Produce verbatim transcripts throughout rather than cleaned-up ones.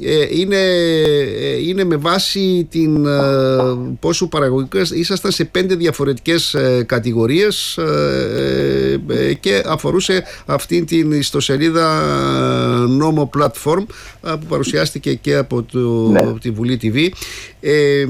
είναι, είναι με βάση την πόσο παραγωγικός ήσασταν σε πέντε διαφορετικές κατηγορίες και αφορούσε αυτή την ιστοσελίδα Νόμο Platform που παρουσιάστηκε και από, το, ναι. από τη Βουλή τι βι. Ε,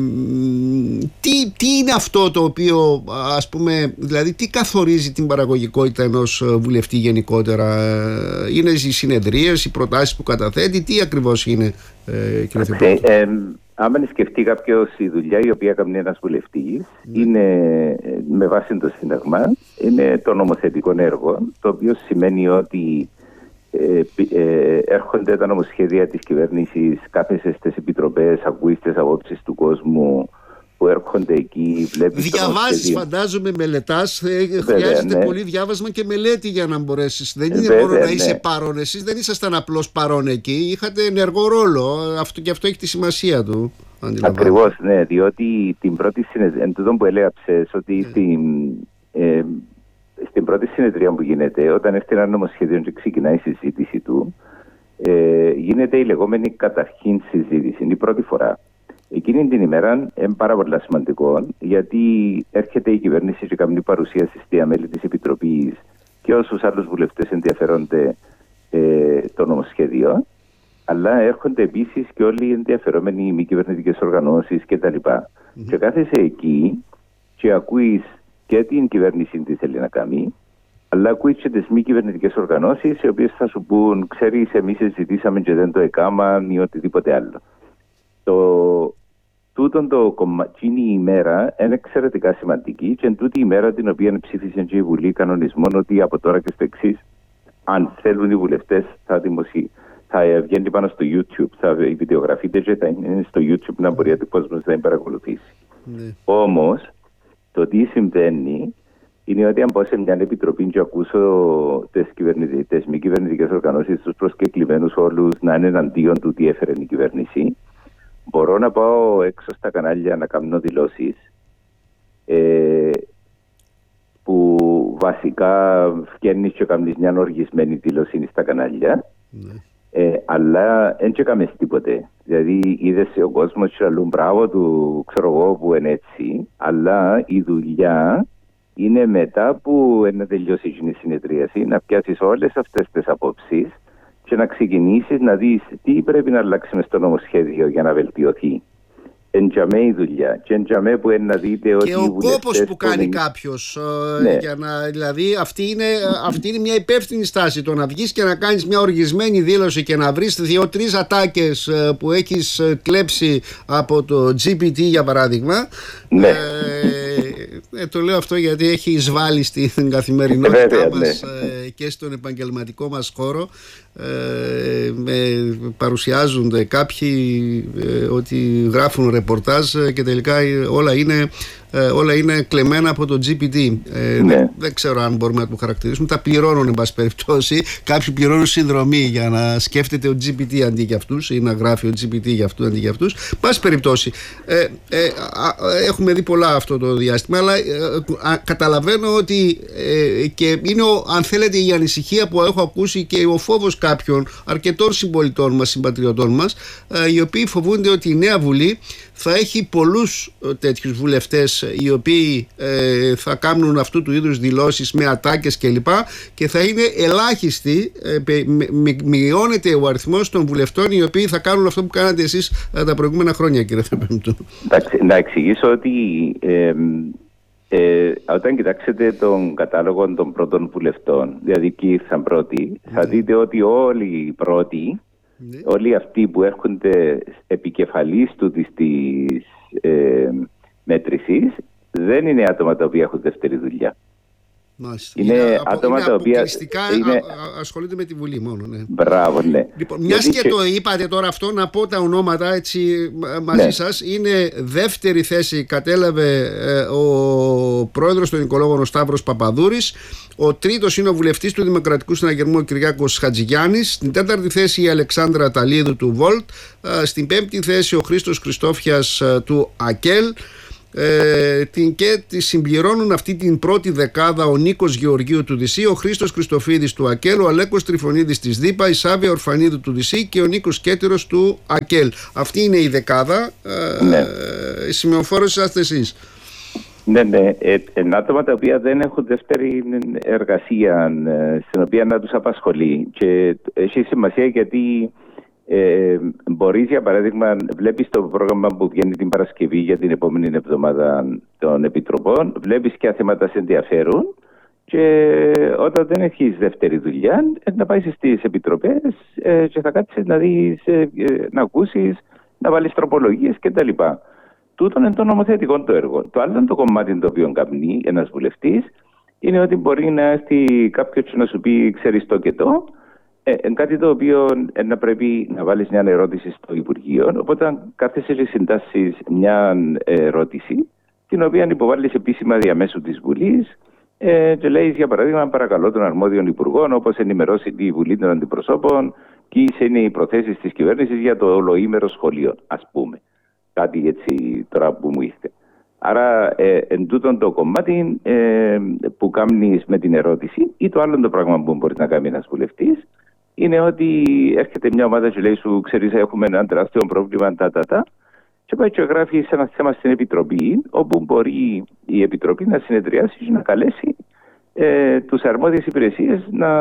τι, τι είναι αυτό το οποίο, ας πούμε, δηλαδή τι καθορίζει την παραγωγικότητα ενός βουλευτή γενικότερα? Είναι οι συνεδρίες, οι προτάσεις που καταθέτει, τι ακριβώς είναι, ε, κύριε Θεοπούλου? Ε, άμα σκεφτεί κάποιος η δουλειά η οποία κάνει ένας βουλευτής, mm. είναι με βάση το Σύνταγμα, είναι το νομοθετικό έργο, το οποίο σημαίνει ότι Ε, ε, έρχονται τα νομοσχέδια της κυβέρνησης, κάθεσαι στις επιτροπές, ακούεις τις απόψεις του κόσμου που έρχονται εκεί, βλέπεις. Διαβάζεις, φαντάζομαι, μελετάς. Ε, χρειάζεται ναι. πολύ διάβασμα και μελέτη για να μπορέσεις. Δεν είναι Βέβαια, μόνο να είσαι ναι. παρόν. Εσείς δεν ήσασταν απλώς παρόν εκεί, είχατε ενεργό ρόλο. Αυτό, και αυτό έχει τη σημασία του. Ακριβώς, ναι, διότι την πρώτη συνεδρία, εν τούτο που έλεγαψες, ότι mm. την. Ε, Στην πρώτη συνεδρία που γίνεται, όταν έρθει ένα νομοσχέδιο και ξεκινάει η συζήτηση του, ε, γίνεται η λεγόμενη καταρχήν συζήτηση. Είναι η πρώτη φορά. Εκείνη την ημέρα είναι πάρα πολύ σημαντικό, γιατί έρχεται η κυβέρνηση και κάνει παρουσίαση στη μέλη της Επιτροπής και όσους άλλους βουλευτές ενδιαφέρονται ε, το νομοσχέδιο, αλλά έρχονται επίσης και όλοι οι ενδιαφερόμενοι, οι μη κυβερνητικές οργανώσεις κτλ. Mm-hmm. Και κάθεσαι εκεί και ακούεις και την κυβέρνηση τι θέλει να κάνει, αλλά ακούει και τις μη κυβερνητικές οργανώσεις, οι οποίες θα σου πούν, ξέρεις, εμείς συζητήσαμε και δεν το έκαναν ή οτιδήποτε άλλο. Το τούτον το κομματίνη ημέρα είναι εξαιρετικά σημαντική και εν τούτη η ημέρα την οποία ψήφισε και η Βουλή κανονισμό ότι από τώρα και στο εξής, αν θέλουν οι βουλευτές, θα δημοσιεύουν. Θα βγαίνει πάνω στο YouTube, θα βιντεογραφείται και θα είναι στο YouTube να μπορεί ο κόσμος να την παρακολουθήσει. Ναι. Όμως, το τι συμβαίνει είναι ότι αν πάω σε μια επιτροπή και ακούσω τις, τις μη κυβερνητικές οργανώσεις, τους προσκεκλημένους όλους να είναι εναντίον του τι έφερε η κυβέρνηση, μπορώ να πάω έξω στα κανάλια να κάνω δηλώσεις ε, που βασικά βγαίνεις και κάνεις μια οργισμένη δήλωση στα κανάλια. Ναι. Ε, αλλά δεν έκαμες τίποτε. Δηλαδή είδες ο κόσμος και αλλού μπράβο του, ξέρω εγώ που είναι έτσι, αλλά η δουλειά είναι μετά που να τελειώσει η συνεδρίαση, να πιάσεις όλες αυτές τις απόψεις και να ξεκινήσεις να δεις τι πρέπει να αλλάξουμε στο νομοσχέδιο για να βελτιωθεί. Εντιαμέ η δουλειά. Και εντιαμέ που είναι να δείτε ότι. Και ο κόπος που κάνει είναι... κάποιος. Ναι. Για να, δηλαδή, αυτή είναι, αυτή είναι μια υπεύθυνη στάση. Το να βγεις και να κάνεις μια οργισμένη δήλωση και να βρεις δύο-τρεις ατάκες που έχεις κλέψει από το τζι πι τι, για παράδειγμα. Ναι. Ε, ε, το λέω αυτό γιατί έχει εισβάλει στην καθημερινότητά Βέβαια, μας ναι. και στον επαγγελματικό μας χώρο. Ε, ε, παρουσιάζονται κάποιοι ε, ότι γράφουν ρεπορτάζ και τελικά όλα είναι, ε, όλα είναι κλεμμένα από το τζι πι τι. ε, ναι. δεν, δεν ξέρω αν μπορούμε να το χαρακτηρίσουμε. Τα πληρώνουν εν πάση περιπτώσει. Κάποιοι πληρώνουν συνδρομή για να σκέφτεται ο τζι πι τι αντί για αυτούς ή να γράφει ο τζι πι τι για αυτούς αντί για αυτούς. Εν πάση περιπτώσει ε, ε, α, έχουμε δει πολλά αυτό το διάστημα, αλλά ε, α, καταλαβαίνω ότι ε, και είναι ο, αν θέλετε η ανησυχία που έχω ακούσει και ο φόβος κάποιων αρκετών συμπολιτών μας, συμπατριωτών μας, οι οποίοι φοβούνται ότι η νέα Βουλή θα έχει πολλούς τέτοιους βουλευτές οι οποίοι ε, θα κάνουν αυτού του είδους δηλώσεις με ατάκες κλπ. Και θα είναι ελάχιστοι, ε, μειώνεται ο αριθμός των βουλευτών οι οποίοι θα κάνουν αυτό που κάνατε εσείς ε, τα προηγούμενα χρόνια, κύριε Θεοπούλου. Να εξηγήσω ότι ε, Ε, όταν κοιτάξετε τον κατάλογο των πρώτων βουλευτών, δηλαδή ποιοι ήρθαν πρώτοι, mm. θα δείτε ότι όλοι οι πρώτοι, mm. όλοι αυτοί που έρχονται επικεφαλής του της, της ε, μέτρησης, δεν είναι άτομα τα οποία έχουν δεύτερη δουλειά. Μάλιστα. Είναι, είναι άτομα είναι τα οποία αποκλειστικά είναι... α, α, ασχολείται με τη Βουλή μόνο. Ναι. Μπράβο, ναι. Λοιπόν, μιας και, και το είπατε τώρα αυτό, να πω τα ονόματα έτσι μαζί ναι. σας. Είναι δεύτερη θέση κατέλαβε ε, ο πρόεδρος των οικολόγων, ο Σταύρος Παπαδούρης. Ο τρίτος είναι ο βουλευτής του Δημοκρατικού Συναγερμού, ο Κυριάκος Χατζηγιάννης. Στην τέταρτη θέση η Αλεξάνδρα Ταλίδου του Βολτ. Ε, στην πέμπτη θέση ο Χρήστος Χριστόφιας ε, του ΑΚΕΛ. Ε, την, και τη συμπληρώνουν αυτή την πρώτη δεκάδα ο Νίκος Γεωργίου του ΔΥΣΥ, ο Χρήστος Χριστοφίδης του ΑΚΕΛ, ο Αλέκος Τριφωνίδης της ΔΥΠΑ, η Σάβια Ορφανίδου του ΔΥΣΥ και ο Νίκος Κέτηρος του ΑΚΕΛ. Αυτή είναι η δεκάδα. Ναι. Ε, σημειοφόρος είσαστε εσείς. Ναι, ναι. Ε, ε, άτομα τα οποία δεν έχουν δεύτερη εργασία στην οποία να τους απασχολεί, και έχει σημασία γιατί Ε, μπορείς, για παράδειγμα, βλέπεις το πρόγραμμα που βγαίνει την Παρασκευή για την επόμενη εβδομάδα των Επιτροπών, βλέπεις ποια θέματα σε ενδιαφέρουν, και όταν δεν έχεις δεύτερη δουλειά, να πάεις στις Επιτροπές ε, και θα κάτσεις να δεις, ε, να ακούσεις, να βάλεις τροπολογίες κτλ. Τούτον είναι το νομοθετικό το έργο. Το άλλο το κομμάτι το οποίο κάνει ένας βουλευτής είναι ότι μπορεί να έρθει κάποιος να σου πει, ξέρεις το και το. Ε, κάτι το οποίο ε, να πρέπει να βάλεις μια ερώτηση στο Υπουργείο. Οπότε κάθεσαι και συντάσσεις μια ερώτηση, την οποία υποβάλλεις επίσημα διαμέσου της Βουλής, ε, και λέει, για παράδειγμα, παρακαλώ τον αρμόδιον Υπουργό, όπως ενημερώσει τη Βουλή των Αντιπροσώπων, ποιες είναι οι προθέσεις της κυβέρνησης για το ολοήμερο σχολείο, ας πούμε. Κάτι έτσι τώρα που μου ήρθε. Άρα, ε, εν τούτον το κομμάτι ε, που κάνεις με την ερώτηση, ή το άλλο το πράγμα που μπορεί να κάνει ένας βουλευτής, είναι ότι έρχεται μια ομάδα και λέει σου, ξέρεις, έχουμε ένα τεράστιο πρόβλημα, τα, τα, τα, και πάει και γράφει σε ένα θέμα στην Επιτροπή, όπου μπορεί η Επιτροπή να συνεδριάσει και να καλέσει ε, τους αρμόδιες υπηρεσίες να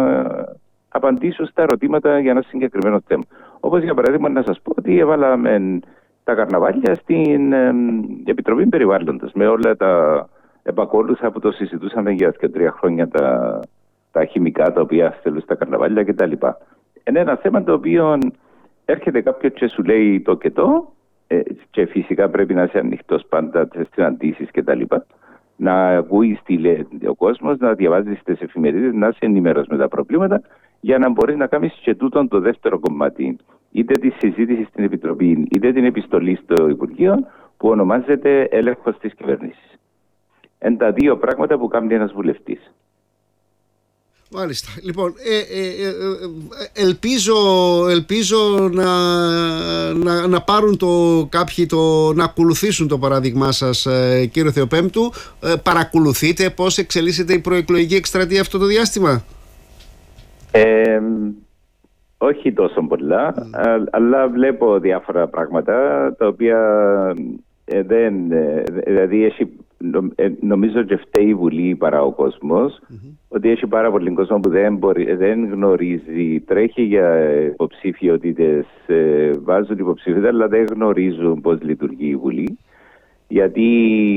απαντήσουν στα ερωτήματα για ένα συγκεκριμένο θέμα. Όπως για παράδειγμα να σας πω ότι έβαλαμε τα καρναβάλια στην ε, Επιτροπή Περιβάλλοντος, με όλα τα επακόλουθα που το συζητούσαμε για και τρία χρόνια, τα, τα χημικά τα οποία στέλνουν στα καρναβάλια κτλ. Είναι ένα θέμα το οποίο έρχεται κάποιος και σου λέει το και το, ε, και φυσικά πρέπει να είσαι ανοιχτός πάντα στις συναντήσεις κτλ. Να ακούεις τι λέει ο κόσμος, να διαβάζεις τις εφημερίδες, να είσαι ενημερός με τα προβλήματα, για να μπορείς να κάνεις και τούτον το δεύτερο κομμάτι. Είτε τη συζήτηση στην Επιτροπή, είτε την επιστολή στο Υπουργείο, που ονομάζεται έλεγχος της κυβέρνησης. Είναι τα δύο πράγματα που κάνει ένας βουλευτής. Μάλιστα. Λοιπόν, ε, ε, ε, ελπίζω, ελπίζω να, να, να πάρουν το, κάποιοι το, να ακολουθήσουν το παράδειγμά σας, ε, κύριο Θεοπέμπτου. Ε, παρακολουθείτε πώς εξελίσσεται η προεκλογική εκστρατεία αυτό το διάστημα? Ε, όχι τόσο πολλά, mm. αλλά βλέπω διάφορα πράγματα τα οποία ε, δεν, ε, δηλαδή έχει, ε, νομίζω και φταίει η Βουλή παρά ο κόσμος, mm-hmm. ότι έχει πάρα πολύ κόσμο που δεν, μπορεί, δεν γνωρίζει, τρέχει για υποψηφιότητες, ε, βάζουν υποψηφιότητα, αλλά δεν γνωρίζουν πώς λειτουργεί η Βουλή, γιατί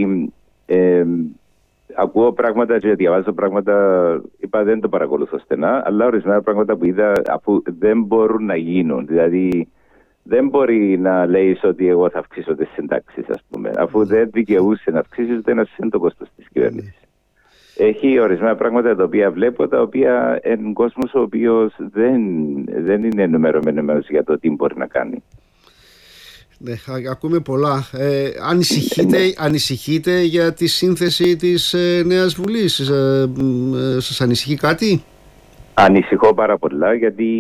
ε, ακούω πράγματα και διαβάζω πράγματα, είπα δεν το παρακολουθώ στενά, αλλά ορισμένα πράγματα που είδα αφού δεν μπορούν να γίνουν. Δηλαδή δεν μπορεί να λέει ότι εγώ θα αυξήσω τις συντάξεις, ας πούμε, αφού δεν δικαιούσε να αυξήσει ούτε ένα σύν το κόστος της κυβέρνησης. Έχει ορισμένα πράγματα τα οποία βλέπω, τα οποία είναι κόσμος ο οποίος δεν, δεν είναι ενημερωμένος για το τι μπορεί να κάνει. Ναι, ακούμε πολλά. Ε, ανησυχείτε, ανησυχείτε για τη σύνθεση της ε, Νέας Βουλής? Ε, ε, σας ανησυχεί κάτι? Ανησυχώ πάρα πολλά, γιατί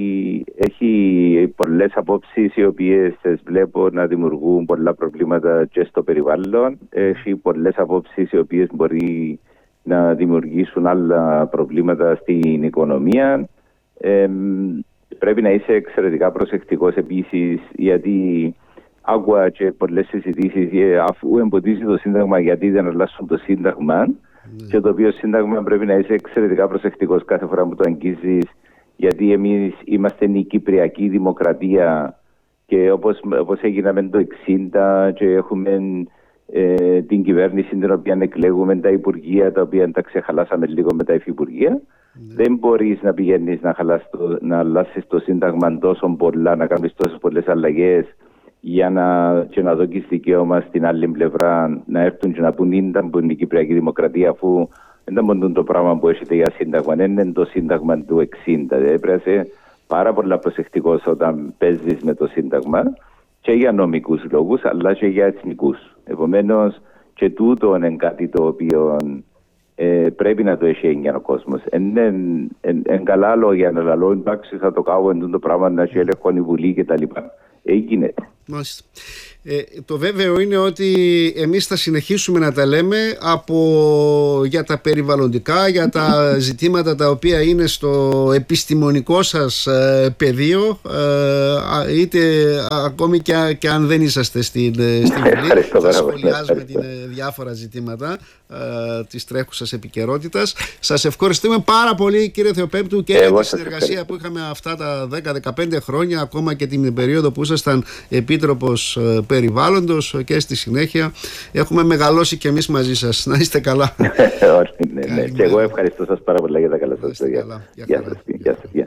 έχει πολλές απόψεις οι οποίες τις βλέπω να δημιουργούν πολλά προβλήματα και στο περιβάλλον. Έχει πολλές απόψεις οι οποίες μπορεί να δημιουργήσουν άλλα προβλήματα στην οικονομία. Ε, πρέπει να είσαι εξαιρετικά προσεκτικός επίσης, γιατί άκουα και πολλές συζητήσεις αφού εμποδίζει το Σύνταγμα, γιατί δεν αλλάσουν το Σύνταγμα. Mm. Και το οποίο Σύνταγμα πρέπει να είσαι εξαιρετικά προσεκτικός κάθε φορά που το αγγίζεις, γιατί εμείς είμαστε η Κυπριακή Δημοκρατία και όπως, όπως έγιναμε το εξήντα και έχουμε ε, την κυβέρνηση την οποία εκλέγουμε, τα υπουργεία τα οποία τα ξεχαλάσαμε λίγο με τα υφυπουργεία. Mm. Δεν μπορείς να πηγαίνεις να, το, να αλλάσεις το Σύνταγμα τόσο πολλά, να κάνεις τόσες πολλές αλλαγές, για να, και να δώσεις δικαίωμα στην άλλη πλευρά να έρθουν και να πούν ήταν που είναι η Κυπριακή Δημοκρατία, αφού δεν ήταν μόνο το πράγμα που έχετε για Σύνταγμα, δεν είναι το Σύνταγμα του εξήντα. Δηλαδή πρέπει να είσαι πάρα πολύ προσεκτικός όταν παίζεις με το Σύνταγμα, και για νομικούς λόγους αλλά και για εθνικούς. Επομένως και τούτο είναι κάτι το οποίο ε, πρέπει να το έχει έννοια ο κόσμος. Είναι καλά λόγια να λέω εντάξει θα το κάνω το πράγμα να έχει έλεγχο η Βουλή κτλ. Έγινε. Μάλιστα. Ε, το βέβαιο είναι ότι εμείς θα συνεχίσουμε να τα λέμε από, για τα περιβαλλοντικά, για τα ζητήματα τα οποία είναι στο επιστημονικό σας ε, πεδίο, ε, είτε ακόμη και, και αν δεν είσαστε στην, στην Βουλή, θα σχολιάζουμε την, διάφορα ζητήματα ε, της τρέχουσας επικαιρότητας. Σας ευχαριστούμε πάρα πολύ, κύριε Θεοπέμπτου, και για τη συνεργασία που είχαμε αυτά τα δέκα με δεκαπέντε χρόνια, ακόμα και την περίοδο που ήσασταν Επίτροπος ε, Περιβάλλοντος, και στη συνέχεια έχουμε μεγαλώσει και εμείς μαζί σας. Να είστε καλά. Όχι, ναι, ναι. Και εγώ ευχαριστώ σας πάρα πολύ για τα καλά σας λόγια. Γεια σας. Γεια σας.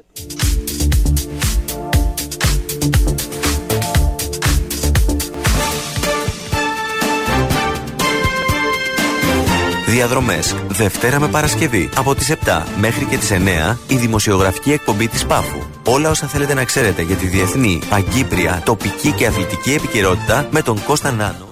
Διαδρομές, Δευτέρα με Παρασκευή, από τις επτά μέχρι και τις εννέα, η δημοσιογραφική εκπομπή της Πάφου. Όλα όσα θέλετε να ξέρετε για τη διεθνή, παγκύπρια, τοπική και αθλητική επικαιρότητα με τον Κώστα Νάνο.